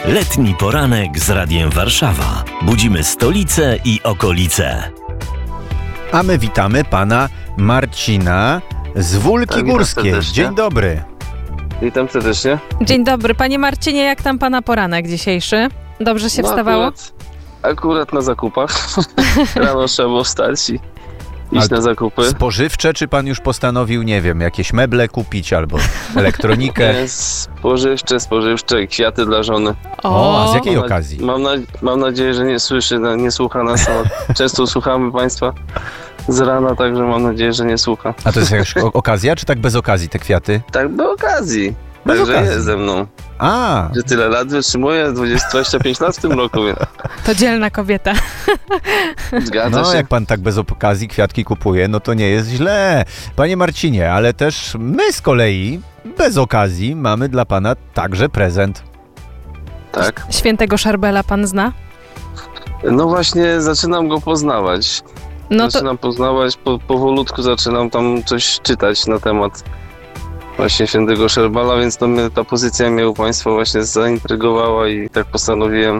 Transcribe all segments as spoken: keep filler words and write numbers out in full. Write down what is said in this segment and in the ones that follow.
Letni poranek z Radiem Warszawa. Budzimy stolicę i okolice. A my witamy pana Marcina z Wólki Tak, Górskiej. Dzień dobry. Witam serdecznie. Dzień dobry. Panie Marcinie, jak tam pana poranek dzisiejszy? Dobrze się No, wstawało? Akurat, akurat na zakupach. Rano trzeba było wstać i iść A na zakupy. Spożywcze, czy pan już postanowił, nie wiem, jakieś meble kupić albo elektronikę? Nie, Spożywcze, spożywcze, kwiaty dla żony. O, a z jakiej Mam na- okazji? Mam, na, mam nadzieję, że nie słyszy, no, nie słucha nas. No, często słuchamy państwa z rana, także mam nadzieję, że nie słucha. A to jest jakaś o- okazja, czy tak bez okazji te kwiaty? Tak, do okazji. Bez Także okazji. jest ze mną. A, Że tyle lat wytrzymuję, dwadzieścia, dwadzieścia pięć lat w tym roku, więc To dzielna kobieta. zgadza no się. jak pan tak bez okazji kwiatki kupuje, no to nie jest źle. Panie Marcinie, ale też my z kolei bez okazji mamy dla pana także prezent. Tak. Świętego Szarbela pan zna? No właśnie, zaczynam go poznawać. No to Zaczynam poznawać, po, powolutku zaczynam tam coś czytać na temat właśnie świętego Szarbela, więc to mnie, ta pozycja mnie u państwa właśnie zaintrygowała i tak postanowiłem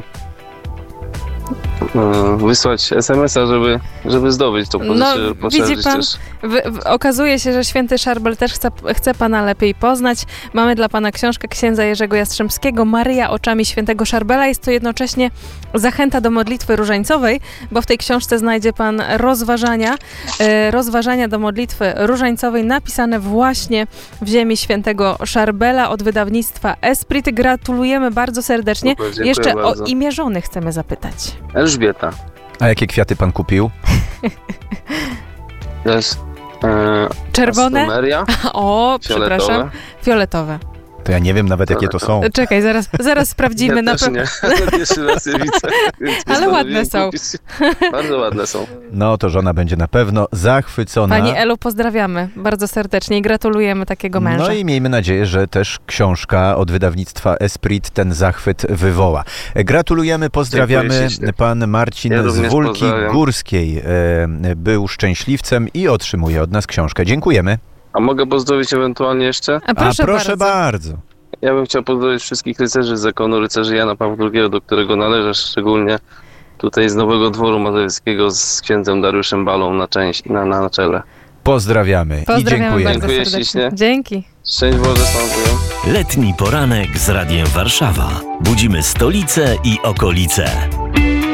e, wysłać es em es a, żeby, żeby zdobyć tą pozycję, No, żeby widzi poszerzyć pan? też. w, w, okazuje się, że święty Szarbel też chce, chce pana lepiej poznać. Mamy dla pana książkę księdza Jerzego Jastrzębskiego Maryja oczami świętego Szarbela. Jest to jednocześnie zachęta do modlitwy różańcowej, bo w tej książce znajdzie pan rozważania, e, rozważania do modlitwy różańcowej napisane właśnie w ziemi świętego Szarbela od wydawnictwa Esprit. Gratulujemy bardzo serdecznie. Super, dziękuję Jeszcze bardzo. o imię żony chcemy zapytać. Elżbieta. A jakie kwiaty pan kupił? To jest e, Czerwone? Astromeria, O, przepraszam. fioletowe. Fioletowe. To ja nie wiem nawet jakie to są. Czekaj, zaraz, zaraz sprawdzimy. Ja na też pewno. nie, pierwszy raz je widzę. więc Ale ładne postanowiłem są. kupić. Bardzo ładne są. No to żona będzie na pewno zachwycona. Pani Elu, pozdrawiamy bardzo serdecznie i gratulujemy takiego męża. No i miejmy nadzieję, że też książka od wydawnictwa Esprit ten zachwyt wywoła. Gratulujemy, pozdrawiamy. Dziękuję ślicznie. Pan Marcin Ja z również Wólki pozdrawiam. Górskiej e, był szczęśliwcem i otrzymuje od nas książkę. Dziękujemy. A mogę pozdrowić ewentualnie jeszcze? A proszę, A proszę bardzo. bardzo. Ja bym chciał pozdrowić wszystkich rycerzy z zakonu rycerzy Jana Pawła drugiego, do którego należę szczególnie tutaj z Nowego Dworu Mazowieckiego z księdzem Dariuszem Balą na, część, na, na czele. Pozdrawiamy, Pozdrawiamy i dziękujemy. bardzo Dziękuję serdecznie. ślicznie. Dzięki. Szczęść Boże, sławuję. Letni poranek z Radiem Warszawa. Budzimy stolicę i okolice.